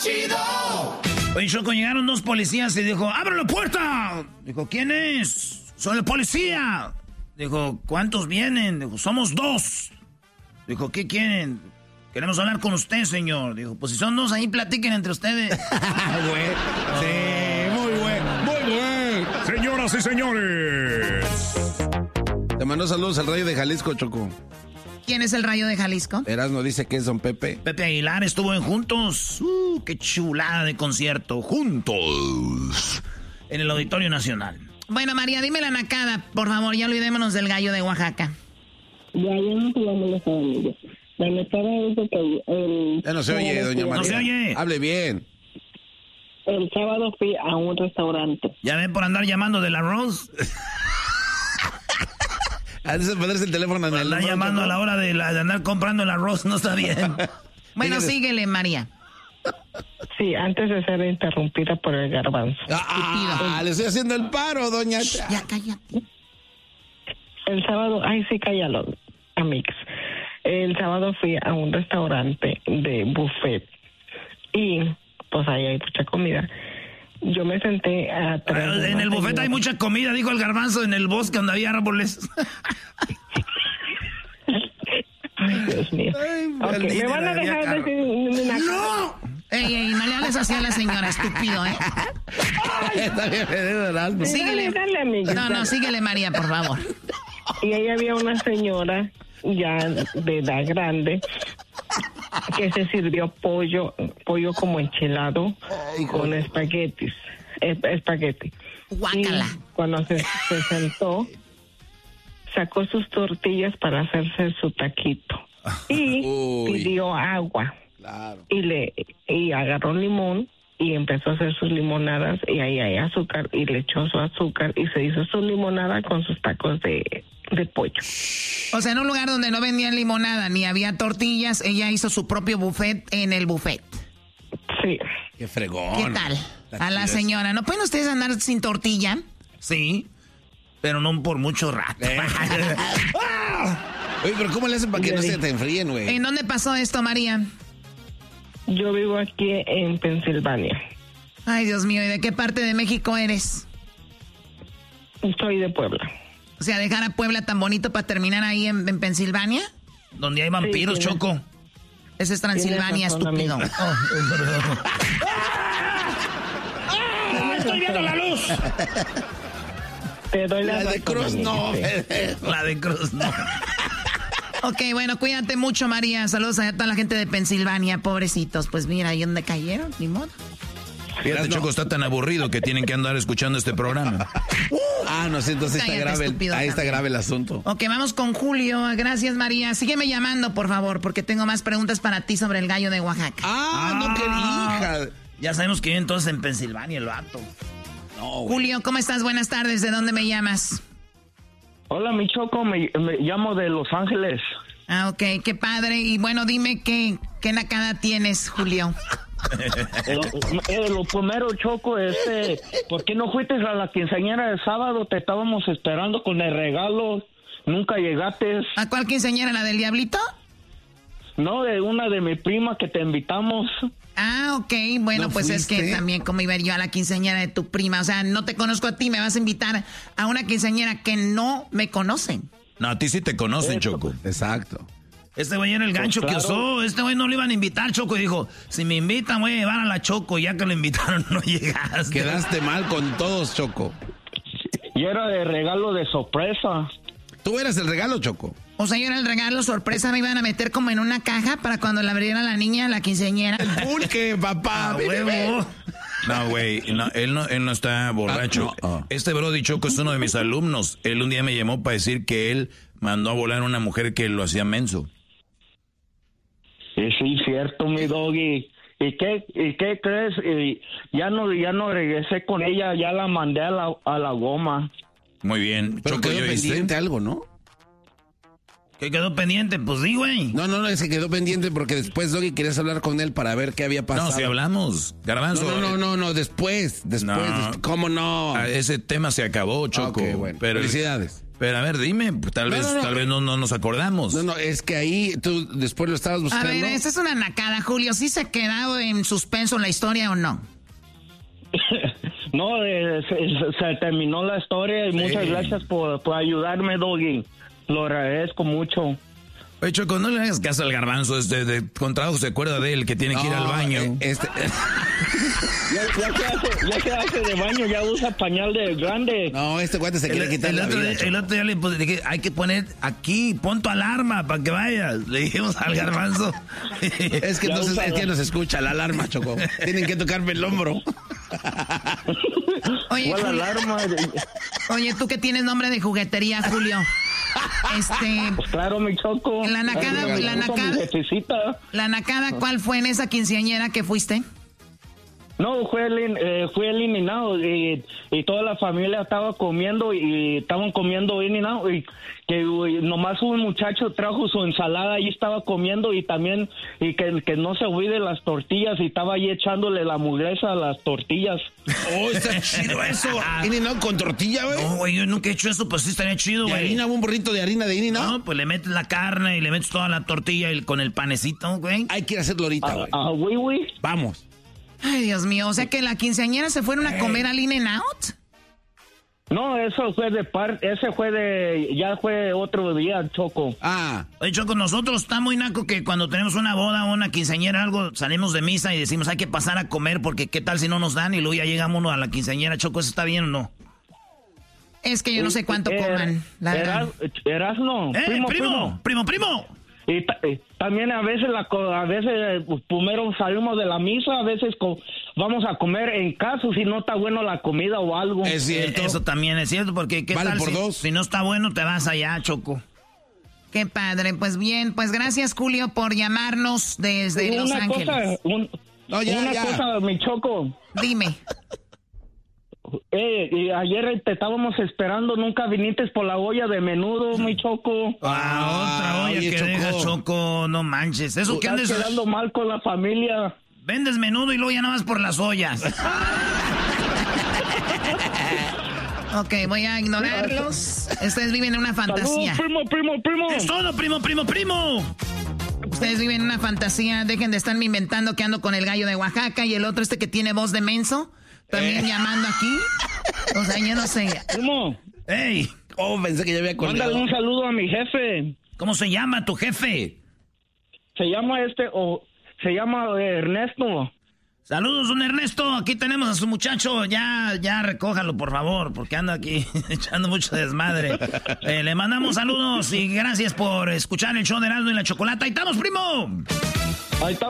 Chido. Oye, Choco, llegaron dos policías y dijo, ¡abre la puerta! Dijo, ¿quién es? Soy el policía. Dijo, ¿cuántos vienen? Dijo, somos dos. Dijo, ¿qué quieren? Queremos hablar con usted, señor. Dijo, pues si son dos, ahí platiquen entre ustedes. Güey. Sí, muy bueno, muy bueno. Señoras y señores. Te mandó saludos al Rayo de Jalisco, Choco. ¿Quién es el Rayo de Jalisco? Erasmo dice que es don Pepe. Pepe Aguilar estuvo en Juntos. ¡Qué chulada de concierto! Juntos. En el Auditorio Nacional. Bueno, María, dime la nacada, por favor, ya olvidémonos del gallo de Oaxaca. Ya no se lo molestaba, amigo. La nacada es de que Ya no se oye, doña María. No se oye. Hable bien. El sábado fui a un restaurante. ¿Ya ven por andar llamando del arroz? Antes de ponerse el teléfono en el... Andar llamando a la hora de andar comprando el arroz, no está bien. Bueno, síguele, María. Sí, antes de ser interrumpida por el garbanzo. Le estoy haciendo el paro, doña... Ya, cállate. El sábado, ay, sí, cállalo, amigos. El sábado fui a un restaurante de buffet y pues ahí hay mucha comida. Yo me senté atrás. En el buffet hay mucha comida, dijo el garbanzo, en el bosque donde había árboles. Ay, Dios mío. Okay, ¿me van a dejar decir una cosa? ¡No! Ey, no le hables así a la señora, estúpido, ¿eh? Está bien pedido el alma. Síguele. Dale, amigo. No, síguele, María, por favor. Y ahí había una señora ya de edad grande que se sirvió pollo como enchilado con espagueti. Guácala. Y cuando se sentó, sacó sus tortillas para hacerse su taquito y pidió agua. Claro. Y agarró limón y empezó a hacer sus limonadas y ahí hay azúcar y le echó su azúcar y se hizo su limonada con sus tacos de pollo. O sea, en un lugar donde no vendían limonada ni había tortillas, ella hizo su propio buffet en el buffet. Sí. Qué fregón. ¿Qué tal? A la señora, ¿no pueden ustedes andar sin tortilla? Sí, pero no por mucho rato. Oye, pero ¿cómo le hacen para que no se te enfríen, güey? ¿En dónde pasó esto, María? Yo vivo aquí en Pensilvania. Ay, Dios mío, ¿y de qué parte de México eres? Soy de Puebla. O sea, dejar a Puebla tan bonito para terminar ahí en Pensilvania. Donde hay vampiros, Sí, Choco. Ese es Transilvania, estúpido. ¡No estoy viendo la luz! Te doy La de Cruz no. La de Cruz, no. Ok, bueno, cuídate mucho, María. Saludos a toda la gente de Pensilvania, pobrecitos. Pues mira, ahí donde cayeron, ni modo. Fíjate, Choco, está tan aburrido que tienen que andar escuchando este programa. No sé, entonces Cállate, está grave. estúpido, Ahí está también. grave el asunto. Ok, vamos con Julio. Gracias, María. Sígueme llamando, por favor, porque tengo más preguntas para ti sobre el gallo de Oaxaca. No, qué hija. Ya sabemos que vive entonces en Pensilvania el vato. No, güey. Julio, ¿cómo estás? Buenas tardes. ¿De dónde me llamas? Hola, mi Choco, me llamo de Los Ángeles. Ah, ok, qué padre. Y bueno, dime qué nacada tienes, Julio. Lo primero, Choco, ¿por qué no fuiste a la quinceañera el sábado? Te estábamos esperando con el regalo. Nunca llegaste. ¿A cuál quinceañera? ¿La del Diablito? No, de una de mi prima que te invitamos. Ah, ok. Bueno, ¿No pues fuiste? es que también como iba yo a la quinceañera de tu prima. O sea, no te conozco a ti, me vas a invitar a una quinceañera que no me conocen. No, a ti sí te conocen, Choco. Exacto. Este güey era el gancho Pues que claro. usó. Este güey no lo iban a invitar, Choco. Y dijo, si me invitan, voy a llevar a la Choco. Ya que lo invitaron, no llegaste. Quedaste mal con todos, Choco. Y era de regalo de sorpresa. Tú eras el regalo, Choco. O sea, yo era el regalo sorpresa, me iban a meter como en una caja para cuando la abriera la niña, la quinceañera. Pulque, papá. ¡A huevo! No, güey, él no está borracho. no. Este Brody Choco es uno de mis alumnos. Él un día me llamó para decir que él mandó a volar a una mujer que lo hacía menso. Sí, cierto, mi doggy. ¿Y qué crees? Ya no regresé con ella, ya la mandé a la goma. Muy bien. Pero Choco, quedó ¿yo pendiente algo, ¿no? ¿Qué quedó pendiente? Pues sí, güey. No, se quedó pendiente porque después, Doggy, querías hablar con él para ver qué había pasado. No, si hablamos, Garbanzo. No, después. ¿Cómo no? Ese tema se acabó, Choco. Ok, bueno. Felicidades. Pero a ver, dime, tal vez no nos acordamos. No, es que ahí tú después lo estabas buscando. A ver, esta es una nacada, Julio. ¿Sí se ha quedado en suspenso la historia o no? No, se terminó la historia y muchas gracias por ayudarme, Doggy. Lo agradezco mucho. Oye, Choco, no le hagas caso al Garbanzo. Con trabajo se acuerda de él, que tiene que ir al baño. Ya se hace de baño, ya usa pañal de grande. No, este cuate se quiere quitar la vida. El otro día le dije, hay que poner aquí, pon tu alarma para que vayas. Le dijimos al Garbanzo. Es que entonces es que nos escucha la alarma, Choco. Tienen que tocarme el hombro. Oye, Julio, alarma? Oye, tú que tienes nombre de juguetería, Julio. Pues claro, mi Choco. La nacada, ¿cuál fue en esa quinceañera que fuiste? No, fue eliminado y toda la familia estaba comiendo y estaban comiendo eliminado y que nomás un muchacho trajo su ensalada y estaba comiendo y también y que no se olvide las tortillas y estaba ahí echándole la mugreza a las tortillas. Oh, está chido eso. ¿In-N-Out con tortilla, güey? No, güey, yo nunca he hecho eso, pues sí estaría chido, güey. ¿Harina, un burrito de harina de In-N-Out? No, pues le metes la carne y le metes toda la tortilla y con el panecito, güey. Hay que ir a hacerlo ahorita, güey. Güey. Vamos. Ay, Dios mío, o sea que la quinceañera se fueron a comer al In-N-Out. No, eso fue ya fue otro día, Choco. Oye, Choco, nosotros está muy naco que cuando tenemos una boda o una quinceañera algo, salimos de misa y decimos hay que pasar a comer porque qué tal si no nos dan y luego ya llegamos uno a la quinceañera. Choco, ¿eso está bien o no? Es que yo no sé cuánto coman, la verdad. Erasno, primo. Y también a veces primero salimos de la misa, a veces vamos a comer en casa si no está bueno la comida o algo. Es cierto. Eso también es cierto, porque ¿qué tal si no está bueno te vas allá, Choco? Qué padre, pues bien, pues gracias, Julio, por llamarnos desde Los Ángeles. Cosa, mi Choco. Dime. Y ayer te estábamos esperando, nunca viniste por la olla de menudo, mi Choco. Otra olla que deja, Choco, no manches. Eso que andes quedando mal con la familia. Vendes menudo y luego ya nada más por las ollas. Ok, voy a ignorarlos. Ustedes viven en una fantasía. Salud, primo. Es todo, primo. Ustedes viven en una fantasía. Dejen de estarme inventando que ando con el gallo de Oaxaca y el otro que tiene voz de menso. También llamando aquí. O sea, yo no sé. Primo. ¡Ey! Oh, pensé que ya había colgado. Mándale un saludo a mi jefe. ¿Cómo se llama tu jefe? Se llama Ernesto. Saludos, don Ernesto. Aquí tenemos a su muchacho. Ya recójalo, por favor, porque anda aquí echando mucho desmadre. Le mandamos saludos y gracias por escuchar el show de Erasmo y la Chocolata. ¡Ahí estamos, primo! Ahí estamos.